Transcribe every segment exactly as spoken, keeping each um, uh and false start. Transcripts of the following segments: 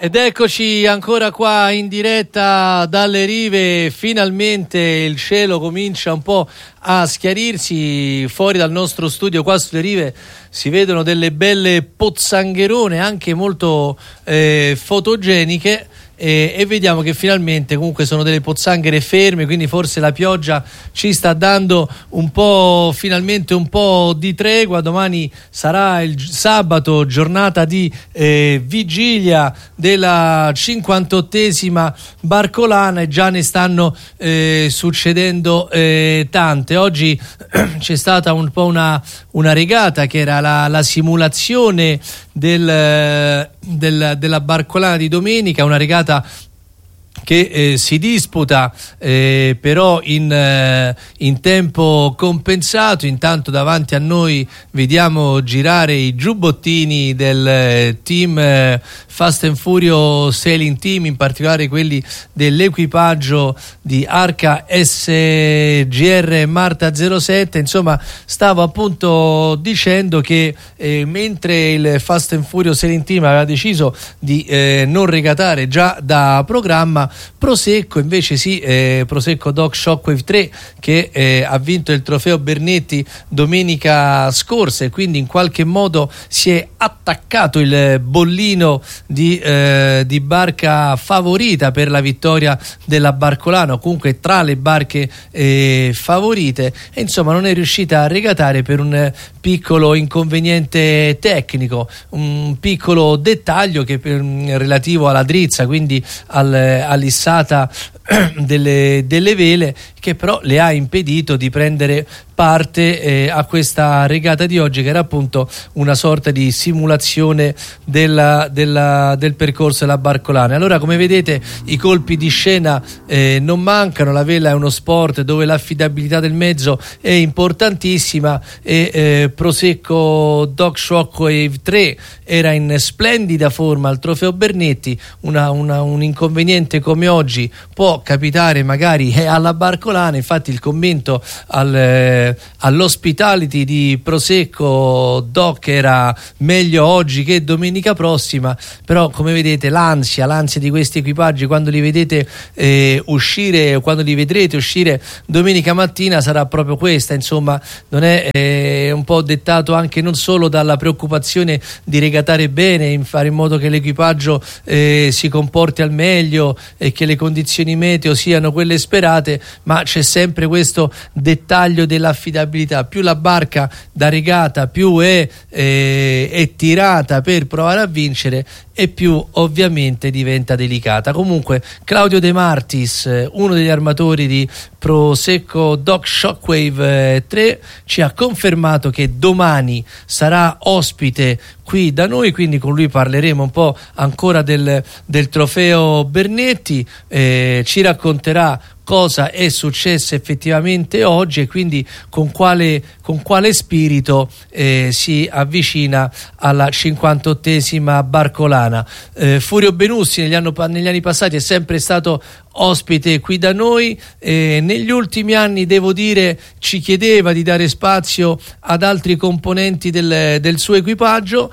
Ed eccoci ancora qua in diretta dalle rive, finalmente il cielo comincia un po' a schiarirsi. Fuori dal nostro studio qua sulle rive si vedono delle belle pozzangherone anche molto eh, fotogeniche. E, e vediamo che finalmente comunque sono delle pozzanghere ferme, quindi forse la pioggia ci sta dando un po', finalmente un po' di tregua. Domani sarà il sabato, giornata di eh, vigilia della cinquantottesima Barcolana e già ne stanno eh, succedendo eh, tante. Oggi c'è stata un po' una, una regata che era la, la simulazione del, del, della Barcolana di domenica, una regata che eh, si disputa eh, però in, eh, in tempo compensato. Intanto davanti a noi vediamo girare i giubbottini del eh, team eh, Fast and Furious Sailing Team, in particolare quelli dell'equipaggio di Arca S G R Marta zero sette. Insomma, stavo appunto dicendo che eh, mentre il Fast and Furious Sailing Team aveva deciso di eh, non regatare già da programma, Prosecco invece sì, eh, Prosecco Doc Shockwave tre, che eh, ha vinto il trofeo Bernetti domenica scorsa e quindi in qualche modo si è attaccato il bollino di, eh, di barca favorita per la vittoria della Barcolana, comunque tra le barche eh, favorite, e insomma non è riuscita a regatare per un piccolo inconveniente tecnico, un piccolo dettaglio che per, relativo alla drizza, quindi al, all'issata delle, delle vele, che però le ha impedito di prendere parte eh, a questa regata di oggi, che era appunto una sorta di simulazione della, della, del percorso della Barcolana. Allora, come vedete, i colpi di scena eh, non mancano. La vela è uno sport dove l'affidabilità del mezzo è importantissima e eh, Prosecco Doc Shockwave tre era in splendida forma al trofeo Bernetti. Una, una, un inconveniente come oggi può capitare magari eh, alla Barcolana. Infatti il commento al eh, all'hospitality di Prosecco Doc era meglio oggi che domenica prossima, però come vedete l'ansia l'ansia di questi equipaggi quando li vedete eh, uscire, o quando li vedrete uscire domenica mattina, sarà proprio questa. Insomma, non è eh, un po' dettato anche non solo dalla preoccupazione di regatare bene, in fare in modo che l'equipaggio eh, si comporti al meglio e che le condizioni meteo siano quelle sperate, ma c'è sempre questo dettaglio della affidabilità. Più la barca da regata più è, eh, è tirata per provare a vincere, e più ovviamente diventa delicata. Comunque Claudio De Martis, uno degli armatori di Prosecco Doc Shockwave tre, ci ha confermato che domani sarà ospite qui da noi, quindi con lui parleremo un po' ancora del, del trofeo Bernetti, eh, ci racconterà cosa è successo effettivamente oggi e quindi con quale, con quale spirito eh, si avvicina alla cinquantottesima Barcolana. eh, Furio Benussi negli, anno, negli anni passati è sempre stato ospite qui da noi, eh, negli ultimi anni devo dire ci chiedeva di dare spazio ad altri componenti del, del suo equipaggio,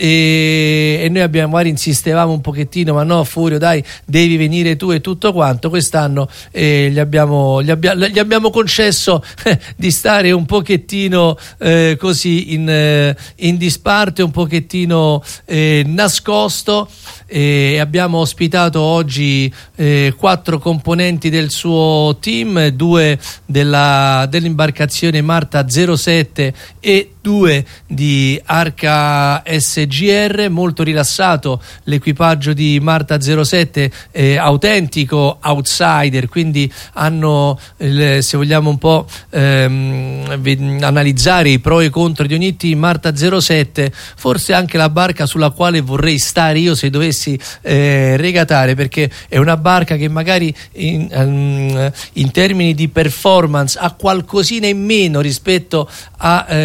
e, e noi abbiamo, magari insistevamo un pochettino, ma no Furio dai, devi venire tu e tutto quanto. Quest'anno eh, gli, abbiamo, gli, abbia, gli abbiamo concesso eh, di stare un pochettino eh, così in, eh, in disparte, un pochettino eh, nascosto, e abbiamo ospitato oggi eh, quattro componenti del suo team, due della, dell'imbarcazione Marta zero sette e due di Arca S G R. Molto rilassato l'equipaggio di Marta zero sette, eh, autentico outsider, quindi hanno il, se vogliamo un po' ehm, analizzare i pro e i contro di ogni team, Marta zero sette forse anche la barca sulla quale vorrei stare io se dovessi eh, regatare, perché è una barca che magari in, um, in termini di performance ha qualcosina in meno rispetto a ehm,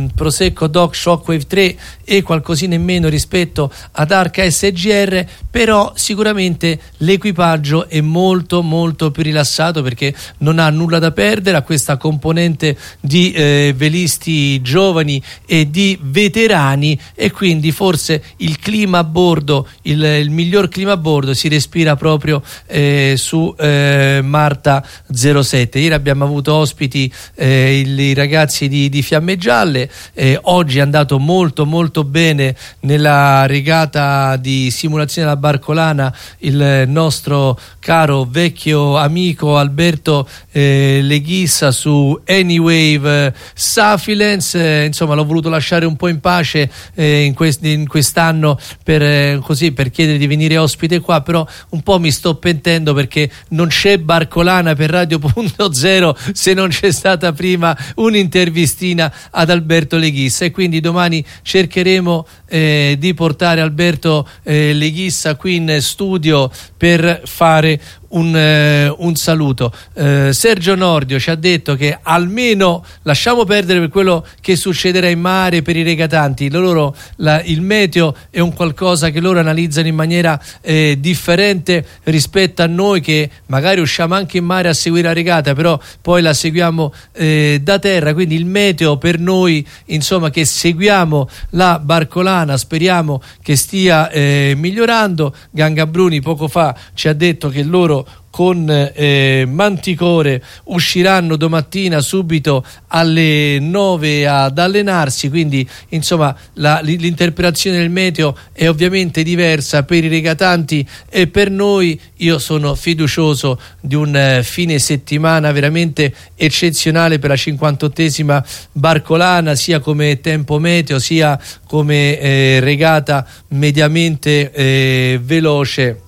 Prosecco Doc Shockwave tre e qualcosina in meno rispetto ad Arca S G R, però sicuramente l'equipaggio è molto molto più rilassato perché non ha nulla da perdere, a questa componente di eh, velisti giovani e di veterani, e quindi forse il clima a bordo, il, il miglior clima a bordo si respira proprio eh, su eh, Marta zero sette. Ieri abbiamo avuto ospiti eh, il, i ragazzi di, di Fiamme Gialle, eh, oggi è andato molto molto bene nella regata di simulazione della Barcolana il nostro caro vecchio amico Alberto eh, Leghissa su Anywave Safilens. Eh, insomma, l'ho voluto lasciare un po' in pace eh, in, quest- in quest'anno per, eh, così, per chiedere di venire ospite qua, però un po' mi sto pentendo perché non c'è Barcolana per Radio Punto Zero se non c'è stata prima un'intervistina ad Alberto Leghissa, e quindi domani cercheremo eh, di portare Alberto eh, Leghissa qui in studio per fare Un, eh, un saluto. eh, Sergio Nordio ci ha detto che almeno, lasciamo perdere per quello che succederà in mare per i regatanti, loro, la, il meteo è un qualcosa che loro analizzano in maniera eh, differente rispetto a noi che magari usciamo anche in mare a seguire la regata, però poi la seguiamo eh, da terra, quindi il meteo per noi, insomma, che seguiamo la Barcolana, speriamo che stia eh, migliorando. Ganga Bruni poco fa ci ha detto che loro con eh, Manticore usciranno domattina subito alle nove ad allenarsi, quindi insomma la, l'interpretazione del meteo è ovviamente diversa per i regatanti e per noi. Io sono fiducioso di un eh, fine settimana veramente eccezionale per la cinquantottesima Barcolana, sia come tempo meteo sia come eh, regata mediamente eh, veloce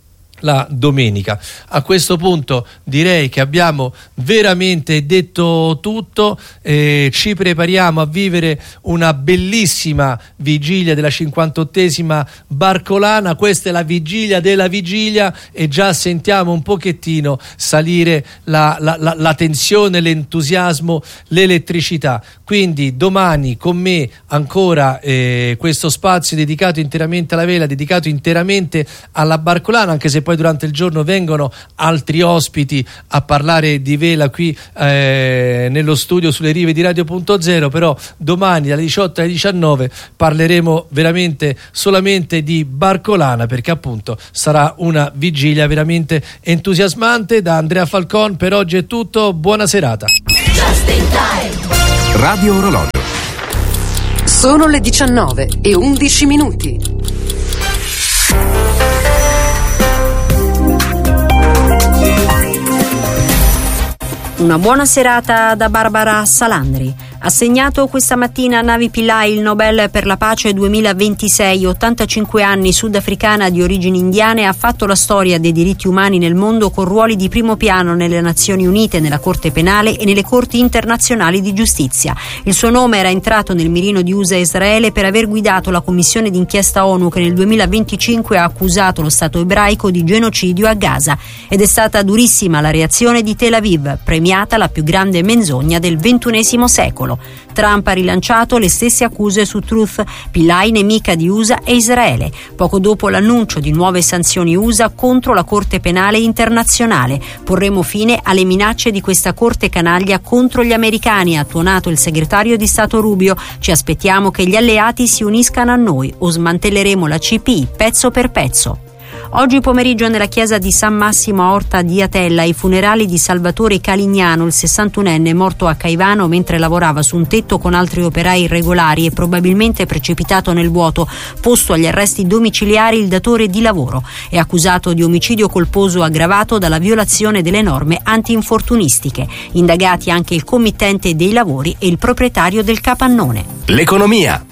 la domenica. A questo punto direi che abbiamo veramente detto tutto, eh, ci prepariamo a vivere una bellissima vigilia della cinquantottesima Barcolana. Questa è la vigilia della vigilia e già sentiamo un pochettino salire la, la, la, la tensione, l'entusiasmo, l'elettricità. Quindi domani con me ancora eh, questo spazio dedicato interamente alla vela, dedicato interamente alla Barcolana, anche se poi durante il giorno vengono altri ospiti a parlare di vela qui eh, nello studio sulle rive di Radio Punto Zero, però domani dalle diciotto alle diciannove parleremo veramente solamente di Barcolana, perché appunto sarà una vigilia veramente entusiasmante. Da Andrea Falcon per oggi è tutto, buona serata. Radio Orologio. Sono le diciannove e undici minuti. Una buona serata da Barbara Salandri. Assegnato questa mattina a Navi Pillay il Nobel per la pace duemilaventisei, ottantacinque anni, sudafricana di origini indiane, ha fatto la storia dei diritti umani nel mondo con ruoli di primo piano nelle Nazioni Unite, nella Corte Penale e nelle Corti internazionali di giustizia. Il suo nome era entrato nel mirino di U S A e Israele per aver guidato la commissione d'inchiesta ONU che nel duemilaventicinque ha accusato lo Stato ebraico di genocidio a Gaza. Ed è stata durissima la reazione di Tel Aviv, premiata la più grande menzogna del ventunesimo secolo. Trump ha rilanciato le stesse accuse su Truth, Pillay nemica di U S A e Israele, poco dopo l'annuncio di nuove sanzioni U S A contro la Corte Penale Internazionale. Porremo fine alle minacce di questa Corte canaglia contro gli americani, ha tuonato il segretario di Stato Rubio. Ci aspettiamo che gli alleati si uniscano a noi o smantelleremo la C P I pezzo per pezzo. Oggi pomeriggio nella chiesa di San Massimo a Orta di Atella i funerali di Salvatore Calignano, il sessantunenne morto a Caivano mentre lavorava su un tetto con altri operai irregolari e probabilmente precipitato nel vuoto. Posto agli arresti domiciliari il datore di lavoro. È accusato di omicidio colposo aggravato dalla violazione delle norme antinfortunistiche. Indagati anche il committente dei lavori e il proprietario del capannone. L'economia.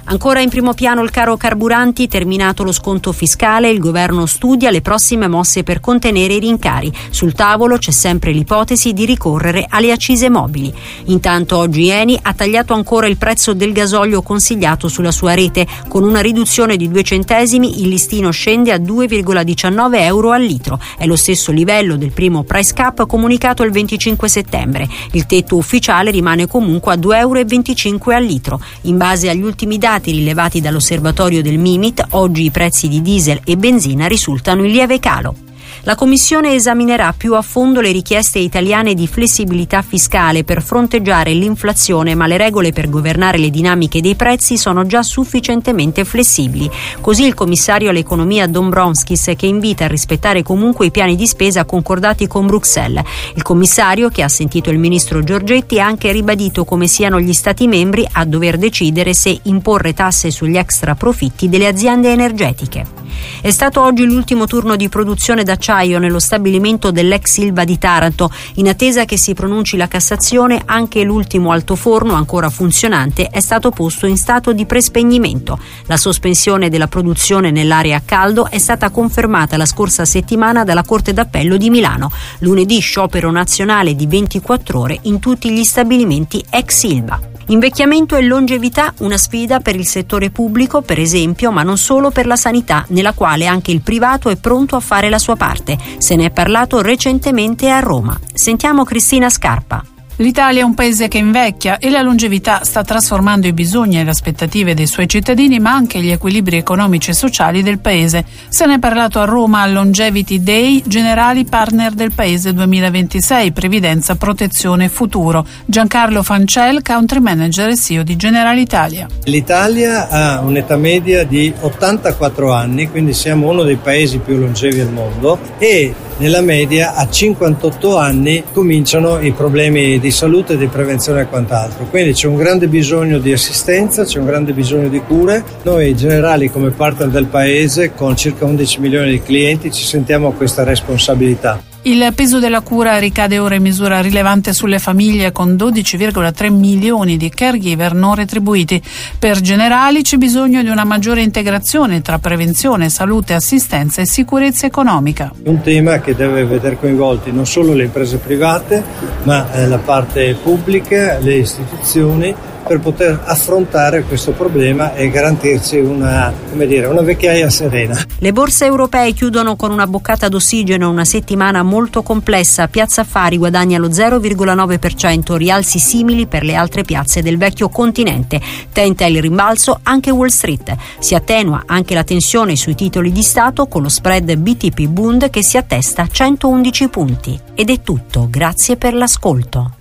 Ancora in primo piano il caro carburanti, terminato lo sconto fiscale, il governo studia le prossime mosse per contenere i rincari. Sul tavolo c'è sempre l'ipotesi di ricorrere alle accise mobili. Intanto oggi Eni ha tagliato ancora il prezzo del gasolio consigliato sulla sua rete. Con una riduzione di due centesimi il listino scende a due virgola diciannove euro al litro. È lo stesso livello del primo price cap comunicato il venticinque settembre. Il tetto ufficiale rimane comunque a due virgola venticinque euro al litro. In base agli ultimi dati rilevati dall'osservatorio del Mimit, oggi i prezzi di diesel e benzina risultano in lieve calo. La Commissione esaminerà più a fondo le richieste italiane di flessibilità fiscale per fronteggiare l'inflazione, ma le regole per governare le dinamiche dei prezzi sono già sufficientemente flessibili. Così il commissario all'economia Dombrovskis, che invita a rispettare comunque i piani di spesa concordati con Bruxelles. Il commissario, che ha sentito il ministro Giorgetti, ha anche ribadito come siano gli Stati membri a dover decidere se imporre tasse sugli extra profitti delle aziende energetiche. È stato oggi l'ultimo turno di produzione d'acciaio nello stabilimento dell'ex Ilva di Taranto. In attesa che si pronunci la Cassazione, anche l'ultimo altoforno ancora funzionante è stato posto in stato di prespegnimento. La sospensione della produzione nell'area a caldo è stata confermata la scorsa settimana dalla Corte d'Appello di Milano. Lunedì sciopero nazionale di ventiquattro ore in tutti gli stabilimenti ex Ilva. Invecchiamento e longevità, una sfida per il settore pubblico, per esempio, ma non solo per la sanità, nella quale anche il privato è pronto a fare la sua parte. Se ne è parlato recentemente a Roma. Sentiamo Cristina Scarpa. L'Italia è un paese che invecchia e la longevità sta trasformando i bisogni e le aspettative dei suoi cittadini, ma anche gli equilibri economici e sociali del paese. Se ne è parlato a Roma al Longevity Day, Generali Partner del Paese duemilaventisei, Previdenza, Protezione, Futuro. Giancarlo Fancel, Country Manager e C E O di Generalitalia. L'Italia ha un'età media di ottantaquattro anni, quindi siamo uno dei paesi più longevi al mondo, e nella media a cinquantotto anni cominciano i problemi di salute, di prevenzione e quant'altro. Quindi c'è un grande bisogno di assistenza, c'è un grande bisogno di cure. Noi Generali, come partner del paese, con circa undici milioni di clienti, ci sentiamo questa responsabilità. Il peso della cura ricade ora in misura rilevante sulle famiglie, con dodici virgola tre milioni di caregiver non retribuiti. Per Generali c'è bisogno di una maggiore integrazione tra prevenzione, salute, assistenza e sicurezza economica. Un tema che deve vedere coinvolti non solo le imprese private, ma eh, la parte pubblica, le istituzioni, per poter affrontare questo problema e garantirci una, come dire, una vecchiaia serena. Le borse europee chiudono con una boccata d'ossigeno, una settimana molto complessa. Piazza Affari guadagna lo zero virgola nove per cento, rialzi simili per le altre piazze del vecchio continente. Tenta il rimbalzo anche Wall Street. Si attenua anche la tensione sui titoli di Stato, con lo spread B T P Bund che si attesta a centoundici punti. Ed è tutto, grazie per l'ascolto.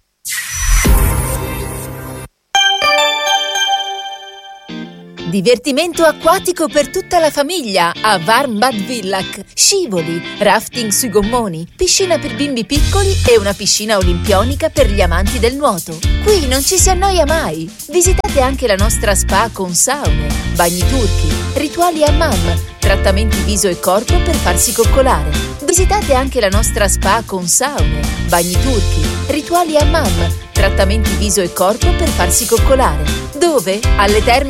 Divertimento acquatico per tutta la famiglia a Warmbad Villach. Scivoli, rafting sui gommoni, piscina per bimbi piccoli e una piscina olimpionica per gli amanti del nuoto. Qui non ci si annoia mai. Visitate anche la nostra spa con saune, bagni turchi, rituali hammam, trattamenti viso e corpo per farsi coccolare. Visitate anche la nostra spa con saune, bagni turchi, rituali hammam, trattamenti viso e corpo per farsi coccolare. Dove? Alle Terme